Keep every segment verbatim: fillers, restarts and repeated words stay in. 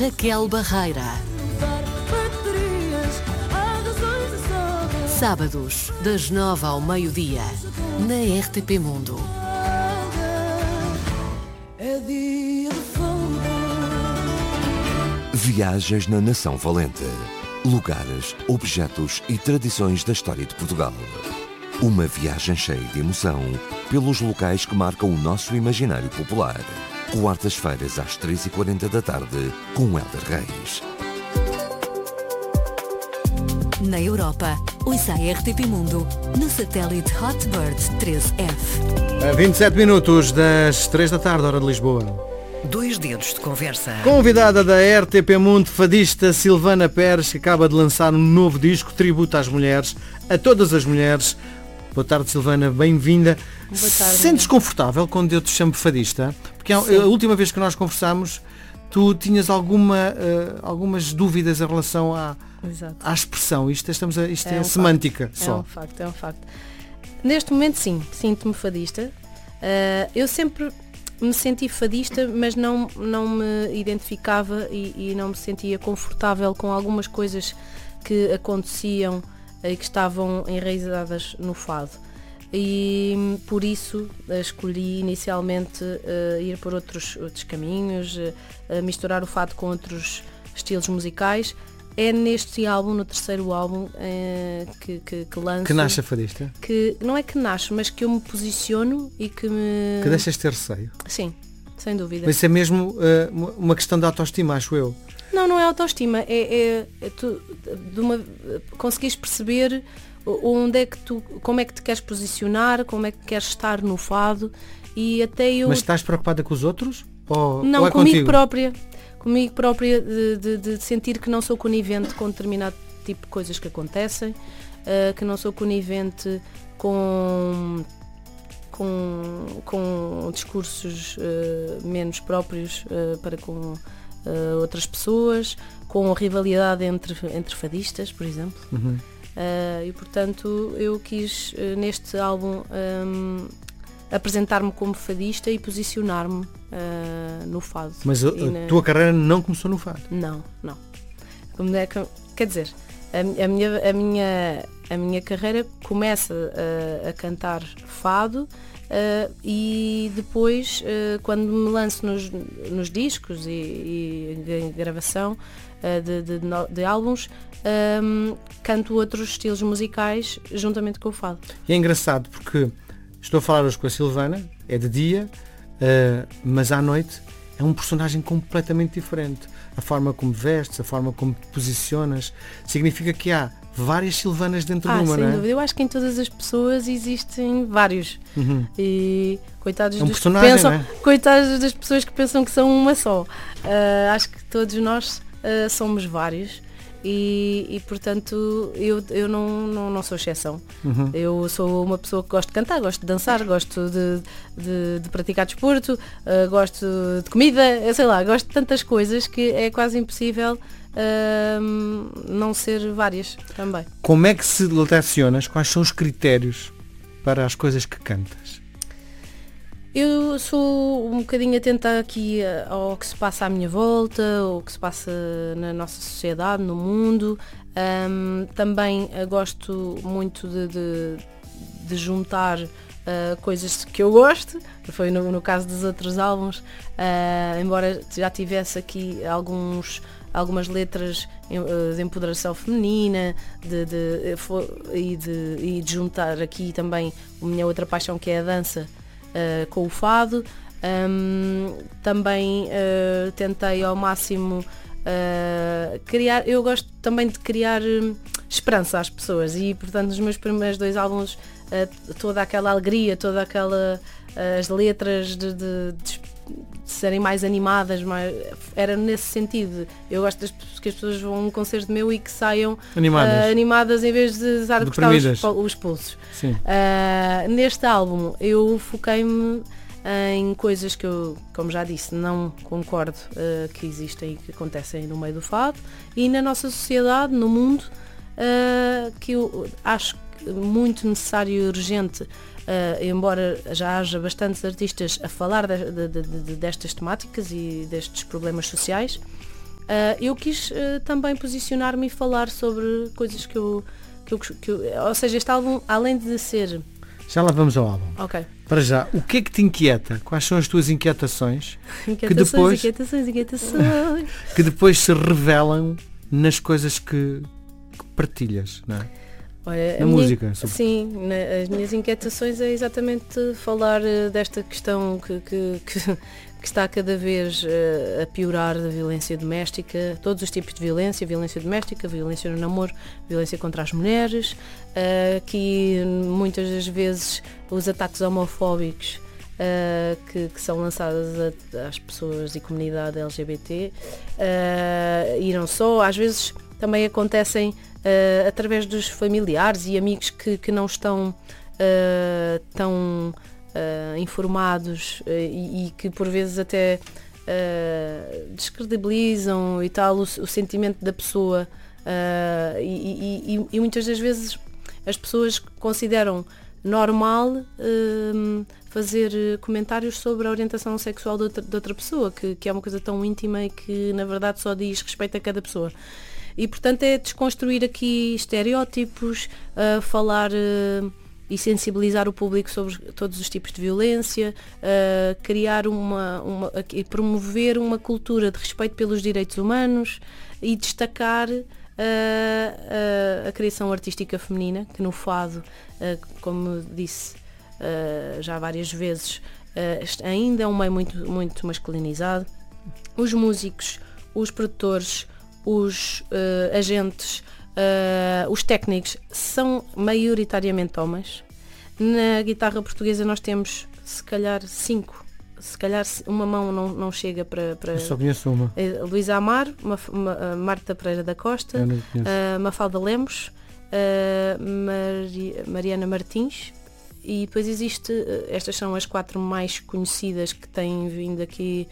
Raquel Barreira. Sábados, das nove ao meio-dia, na R T P Mundo. Viagens na Nação Valente. Lugares, objetos e tradições da história de Portugal. Uma viagem cheia de emoção pelos locais que marcam o nosso imaginário popular. Quartas-feiras às três e quarenta da tarde, com Hélder Reis. Na Europa, ouça a R T P Mundo no satélite Hotbird treze F. A vinte e sete minutos das três da tarde, hora de Lisboa. Dois dedos de conversa. Convidada da R T P Mundo, fadista Silvana Pérez, que acaba de lançar um novo disco, tributo às mulheres, a todas as mulheres. Boa tarde, Silvana, bem-vinda. Boa tarde. Sentes confortável quando eu te chamo fadista? Porque a, a última vez que nós conversámos, tu tinhas alguma, uh, algumas dúvidas em relação à, à expressão. Isto, estamos a, isto é, é um semântica facto. só. É um facto, é um facto. Neste momento, sim, sinto-me fadista. Uh, eu sempre me senti fadista, mas não, não me identificava e, e não me sentia confortável com algumas coisas que aconteciam e que estavam enraizadas no fado. E por isso escolhi inicialmente uh, ir por outros, outros caminhos, uh, misturar o fado com outros estilos musicais. É neste álbum, no terceiro álbum, uh, que, que, que lanço... Que nasce a fadista? Que, não é que nasce, mas que eu me posiciono e que me... Que deixas ter receio? Sim, sem dúvida. Mas isso é mesmo uh, uma questão de autoestima, acho eu. Não, não é autoestima, é, é, é tu, de uma, conseguires perceber onde é que tu, como é que te queres posicionar, como é que queres estar no fado e até eu... Mas estás preocupada com os outros? Ou, não, ou é comigo contigo? própria, comigo própria de, de, de sentir que não sou conivente com determinado tipo de coisas que acontecem, uh, que não sou conivente com... com, com discursos uh, menos próprios uh, para com... Uh, outras pessoas, com rivalidade entre, entre fadistas, por exemplo. Uhum. Uh, e portanto eu quis uh, neste álbum um, apresentar-me como fadista e posicionar-me uh, no fado. Mas a, a na... tua carreira não começou no fado? Não, não. Como é que, quer dizer, a, a, minha, a, minha, a minha carreira começa a, a cantar fado. Uh, e depois, uh, quando me lanço nos, nos discos e, e em gravação uh, de, de, de álbuns, um, canto outros estilos musicais juntamente com o fado. E é engraçado porque estou a falar hoje com a Silvana, é de dia, uh, mas à noite é um personagem completamente diferente. A forma como vestes, a forma como te posicionas, significa que há várias Silvanas dentro ah, de uma, sem não é? dúvida. Eu acho que em todas as pessoas existem vários. Uhum. E coitados, é um dos que personagem, pensam, não é? coitados das pessoas que pensam que são uma só. Uh, acho que todos nós uh, somos vários e, e portanto eu, eu não, não, não sou exceção. Uhum. Eu sou uma pessoa que gosto de cantar, gosto de dançar, gosto de, de, de praticar desporto, uh, gosto de comida, eu sei lá, gosto de tantas coisas que é quase impossível Uh, não ser várias também. Como é que se selecionas? Quais são os critérios para as coisas que cantas? Eu sou um bocadinho atenta aqui ao que se passa à minha volta, ao que se passa na nossa sociedade, no mundo. Um, também gosto muito de, de, de juntar Uh, coisas que eu gosto, foi no, no caso dos outros álbuns, uh, embora já tivesse aqui alguns, algumas letras uh, de empoderação feminina de, de, e, de, e de juntar aqui também a minha outra paixão, que é a dança, uh, com o fado. Um, também uh, tentei ao máximo uh, criar, eu gosto também de criar um, esperança às pessoas e portanto nos meus primeiros dois álbuns uh, toda aquela alegria, toda aquela uh, as letras de, de, de, de serem mais animadas, mais, era nesse sentido. Eu gosto das, que as pessoas vão a um concerto meu e que saiam animadas, uh, animadas em vez de estar a cortar os, os pulsos. Sim. Uh, neste álbum eu foquei-me em coisas que eu, como já disse, não concordo uh, que existem e que acontecem no meio do fado e na nossa sociedade, no mundo, uh, que eu acho muito necessário e urgente, uh, embora já haja bastantes artistas a falar de, de, de, de, destas temáticas e destes problemas sociais, Uh, eu quis uh, também posicionar-me e falar sobre coisas que eu, que eu, que eu... Ou seja, este álbum, além de ser... Já lá vamos ao álbum. Ok. Para já, o que é que te inquieta? Quais são as tuas inquietações? Inquietações, que depois, inquietações, inquietações. que depois se revelam nas coisas que, que partilhas, não é? Olha, na música. Minha, sim, na, as minhas inquietações é exatamente falar uh, desta questão que, que, que, que está cada vez uh, a piorar da violência doméstica, todos os tipos de violência, violência doméstica, violência no namoro, violência contra as mulheres, uh, que muitas das vezes os ataques homofóbicos uh, que, que são lançados a, às pessoas e comunidade L G B T uh, e não só, às vezes também acontecem Uh, através dos familiares e amigos que, que não estão uh, tão uh, informados uh, e, e que por vezes até uh, descredibilizam e tal o, o sentimento da pessoa uh, e, e, e muitas das vezes as pessoas consideram normal uh, fazer comentários sobre a orientação sexual de outra, de outra pessoa, que, que é uma coisa tão íntima e que na verdade só diz respeito a cada pessoa. E portanto é desconstruir aqui estereótipos, uh, falar uh, e sensibilizar o público sobre todos os tipos de violência, uh, criar uma, uma e promover uma cultura de respeito pelos direitos humanos e destacar uh, uh, a criação artística feminina, que no fado, uh, como disse uh, já várias vezes, uh, ainda é um meio muito, muito masculinizado. Os músicos, os produtores, os uh, agentes, uh, os técnicos são maioritariamente homens. Na guitarra portuguesa nós temos se calhar cinco, se calhar uma mão não, não chega para... para... Eu só conheço uma. Uh, Luísa Amaro, Maf Ma Marta Pereira da Costa, uh, Mafalda Lemos, uh, Mari Mariana Martins, e depois existe, uh, estas são as quatro mais conhecidas que têm vindo aqui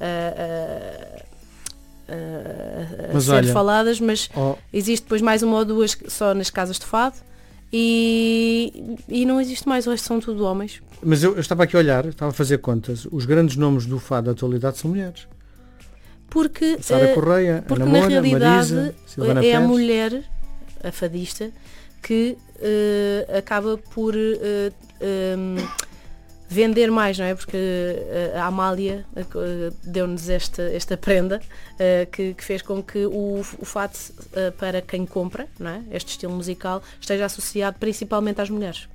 uh, uh, a, a ser olha, faladas, mas oh. existe depois mais uma ou duas só nas casas de fado e, e não existe mais, hoje são tudo homens. Mas eu, eu estava aqui a olhar, estava a fazer contas, os grandes nomes do fado da atualidade são mulheres. Porque, Sara Correia, porque Ana na Moura, realidade Marisa, Silvana é Pérez. A mulher, a fadista, que uh, acaba por uh, um, vender mais, não é? Porque uh, a Amália uh, deu-nos esta, esta prenda uh, que, que fez com que o, o fado uh, para quem compra, não é? Este estilo musical, esteja associado principalmente às mulheres.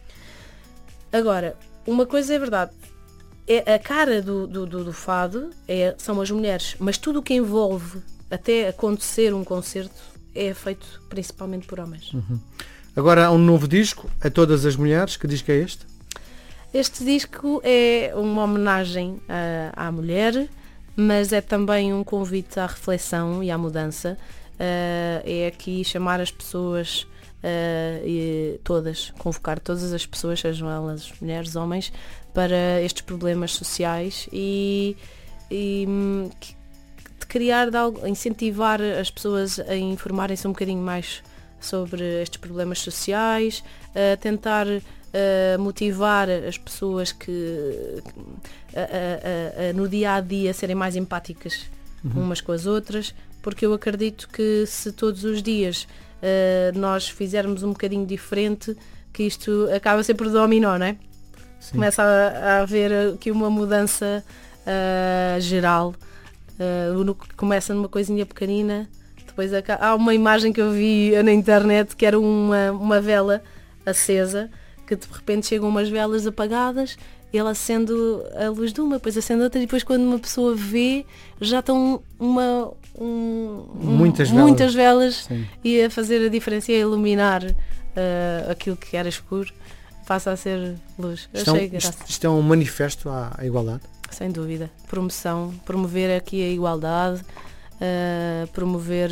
Agora, uma coisa é verdade, é a cara do, do, do, do fado é, são as mulheres, mas tudo o que envolve até acontecer um concerto é feito principalmente por homens. Uhum. Agora há um novo disco, A Todas as Mulheres, que disco é este? Este disco é uma homenagem uh, à mulher, mas é também um convite à reflexão e à mudança. Uh, é aqui chamar as pessoas, uh, e todas, convocar todas as pessoas, sejam elas mulheres, homens, para estes problemas sociais e, e de criar, de algo, incentivar as pessoas a informarem-se um bocadinho mais sobre estes problemas sociais, a tentar Uh, motivar as pessoas que a, a, a, a, no dia a dia serem mais empáticas uhum. umas com as outras, porque eu acredito que se todos os dias uh, nós fizermos um bocadinho diferente, que isto acaba sempre por dominó, não é? Sim. Começa a, a haver aqui uma mudança uh, geral, uh, começa numa coisinha pequenina, depois há uma imagem que eu vi na internet que era uma, uma vela acesa, que de repente chegam umas velas apagadas, ele acende a luz de uma, depois acende outra, e depois quando uma pessoa vê, já estão uma, um, muitas um, velas, muitas velas Sim. e a fazer a diferença e a iluminar uh, aquilo que era escuro, passa a ser luz. Isto, é um, isto, isto é um manifesto à, à igualdade? Sem dúvida. Promoção, promover aqui a igualdade, uh, promover...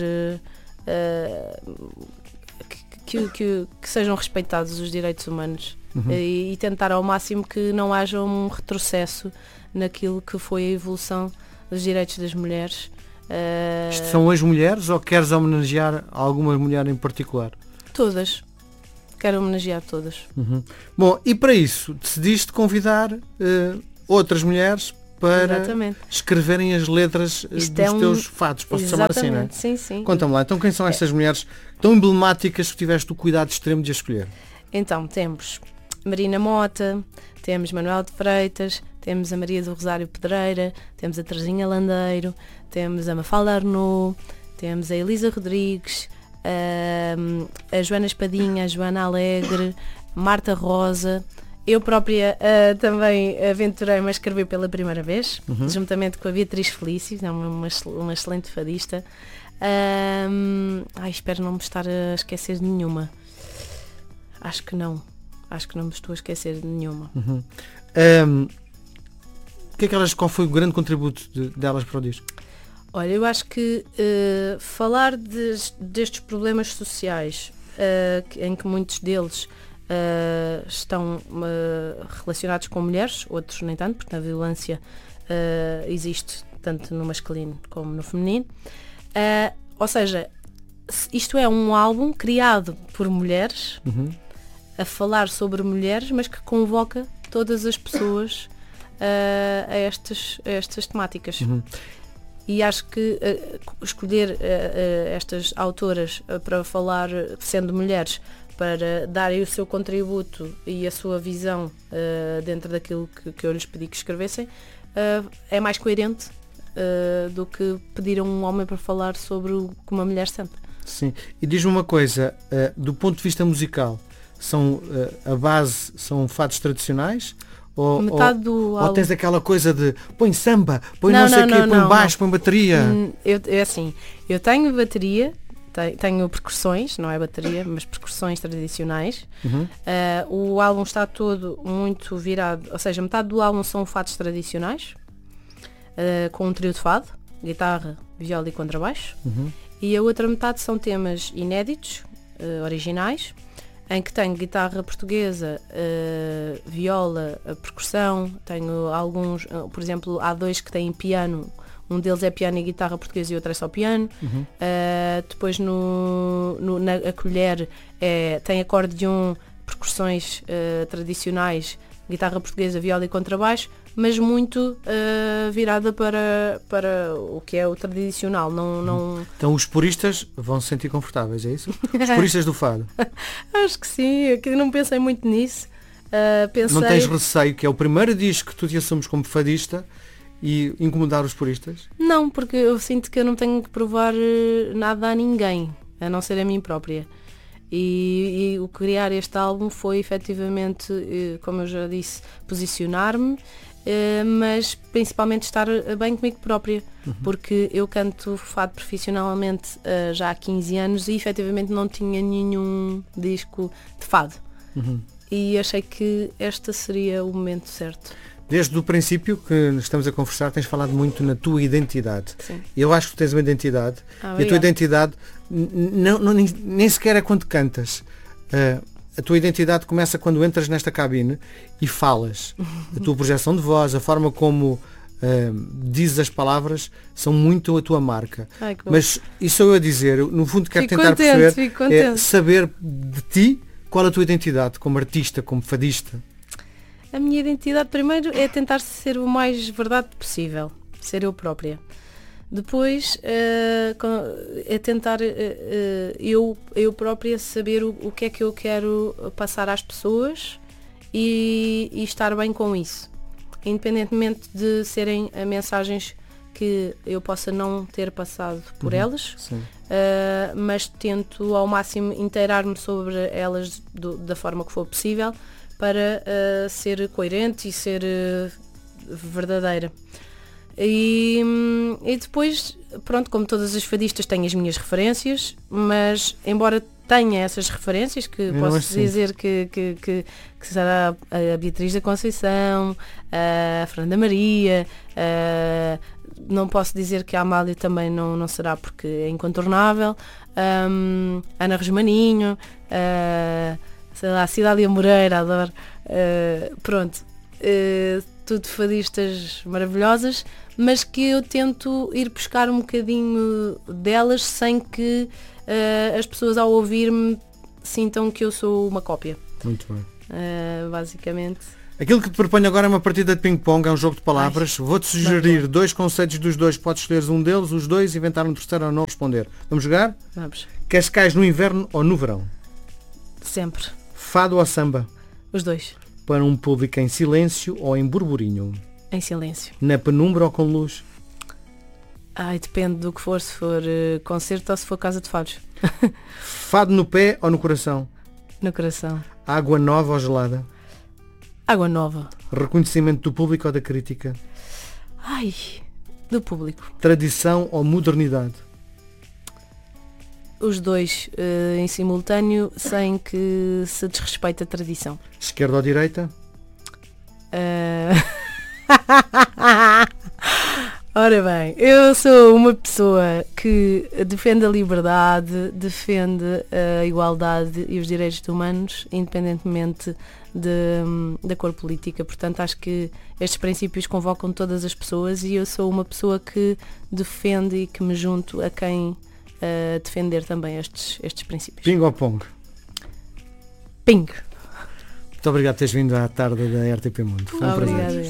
Uh, Que, que, que sejam respeitados os direitos humanos uhum. e, e tentar ao máximo que não haja um retrocesso naquilo que foi a evolução dos direitos das mulheres. Uh... Isto são as mulheres ou queres homenagear alguma mulher em particular? Todas. Quero homenagear todas. Uhum. Bom, e para isso decidiste convidar uh, outras mulheres para Exatamente. escreverem as letras Isto dos é um... teus fados, posso chamar assim, não é? Sim, sim. Conta-me lá, então quem são estas é... mulheres tão emblemáticas que tiveste o cuidado extremo de as escolher? Então, temos Marina Mota, temos Manuel de Freitas, temos a Maria do Rosário Pedreira, temos a Terezinha Landeiro, temos a Mafalda Arnaud, temos a Elisa Rodrigues, a, a Joana Espadinha, a Joana Alegre, Marta Rosa. Eu própria uh, também aventurei-me a escrever pela primeira vez, uhum. juntamente com a Beatriz Felício, é uma, uma, uma excelente fadista. Um, ai, espero não me estar a esquecer de nenhuma. Acho que não. Acho que não me estou a esquecer de nenhuma. Uhum. Um, que é que elas, qual foi o grande contributo de, delas para o disco? Olha, eu acho que uh, falar des, destes problemas sociais, uh, em que muitos deles Uh, estão uh, relacionados com mulheres, outros nem tanto, porque a violência uh, existe tanto no masculino como no feminino. Uh, ou seja, isto é um álbum criado por mulheres, uhum. a falar sobre mulheres, mas que convoca todas as pessoas uh, a, estas, a estas temáticas. Uhum. E acho que uh, escolher uh, uh, estas autoras uh, para falar, sendo mulheres, para darem o seu contributo e a sua visão uh, dentro daquilo que, que eu lhes pedi que escrevessem, uh, é mais coerente uh, do que pedir a um homem para falar sobre o que uma mulher sente. Sim, e diz-me uma coisa, uh, do ponto de vista musical, são, uh, a base são fados tradicionais? Ou, Metade ou, do ou álbum... tens aquela coisa de põe samba, põe não, não sei o quê, não, põe não, baixo, não. põe bateria? Eu, é assim, eu tenho bateria, tenho percussões, não é bateria, mas percussões tradicionais. Uhum. Uh, o álbum está todo muito virado, ou seja, metade do álbum são fados tradicionais, uh, com um trio de fado, guitarra, viola e contrabaixo. Uhum. E a outra metade são temas inéditos, uh, originais, em que tenho guitarra portuguesa, uh, viola, percussão, tenho alguns, uh, por exemplo, há dois que têm piano. Um deles é piano e guitarra portuguesa e outro é só piano. Uhum. Uh, depois no, no, na a colher é, tem acordeon, percussões uh, tradicionais, guitarra portuguesa, viola e contrabaixo, mas muito uh, virada para, para o que é o tradicional. Não, não... Então os puristas vão se sentir confortáveis, é isso? Os puristas do fado? Acho que sim, eu não pensei muito nisso. Uh, pensei... Não tens receio que é o primeiro disco que tu te assumes como fadista e incomodar os puristas? Não, porque eu sinto que eu não tenho que provar nada a ninguém, a não ser a mim própria. E, e o criar este álbum foi efetivamente, como eu já disse, posicionar-me, mas principalmente estar bem comigo própria, uhum. porque eu canto fado profissionalmente já há quinze anos e efetivamente não tinha nenhum disco de fado. Uhum. E achei que este seria o momento certo. Desde o princípio que estamos a conversar, tens falado muito na tua identidade. Sim. Eu acho que tens uma identidade. Ah, e a tua identidade não, não, nem, nem sequer é quando cantas. Uh, a tua identidade começa quando entras nesta cabine e falas. A tua projeção de voz, a forma como uh, dizes as palavras, são muito a tua marca. Ai, mas isso sou eu a dizer. No fundo quero fico tentar contente, perceber é saber de ti qual a tua identidade como artista, como fadista. A minha identidade, primeiro, é tentar ser o mais verdade possível, ser eu própria. Depois, uh, é tentar uh, uh, eu, eu própria saber o, o que é que eu quero passar às pessoas e, e estar bem com isso. Independentemente de serem mensagens que eu possa não ter passado por uhum, elas, uh, mas tento ao máximo inteirar-me sobre elas do, da forma que for possível, para uh, ser coerente e ser uh, verdadeira. E, e depois, pronto, como todas as fadistas, tenho as minhas referências, mas embora tenha essas referências, que eu posso assim. dizer que, que, que, que será a Beatriz da Conceição, a Fernanda Maria, a, não posso dizer que a Amália também não, não será porque é incontornável, um, Ana Rosmaninho, a, sei lá, Cidália Moreira, adoro, uh, pronto, uh, tudo fadistas maravilhosas, mas que eu tento ir buscar um bocadinho delas sem que uh, as pessoas ao ouvir-me sintam que eu sou uma cópia. Muito bem. Uh, basicamente. Aquilo que te proponho agora é uma partida de ping-pong, é um jogo de palavras. Vou-te sugerir dois conceitos dos dois, podes escolher um deles, os dois inventar um terceiro ou não responder. Vamos jogar? Vamos. Cascais no inverno ou no verão? Sempre. Fado ou samba? Os dois. Para um público em silêncio ou em burburinho? Em silêncio. Na penumbra ou com luz? Ai, depende do que for, se for uh, concerto ou se for casa de fados. Fado no pé ou no coração? No coração. Água nova ou gelada? Água nova. Reconhecimento do público ou da crítica? Ai, do público. Tradição ou modernidade? Os dois uh, em simultâneo, sem que se desrespeite a tradição. Esquerda ou direita? Uh... Ora bem, eu sou uma pessoa que defende a liberdade, defende a igualdade e os direitos humanos, independentemente de, da cor política. Portanto, acho que estes princípios convocam todas as pessoas e eu sou uma pessoa que defende e que me junto a quem uh, defender também estes, estes princípios. Ping ou pong? Ping. Muito obrigado por teres vindo à tarde da R T P Mundo. Foi um prazer. Obrigada.